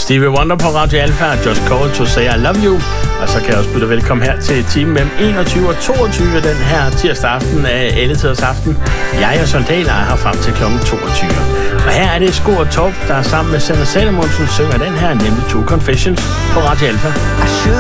Stevie Wonder på Radio Alpha, Just Call to Say I Love You. Og så kan jeg også byde dig velkommen her til timen mellem 21 og 22 den her tirsdag aften af Elletiders aften. Jeg og Sondaler er her frem til kl. 22. Og her er det Sko og Torp, der sammen med Sanne Salomonsen synger den her, nemlig Two Confessions på Radio Alpha.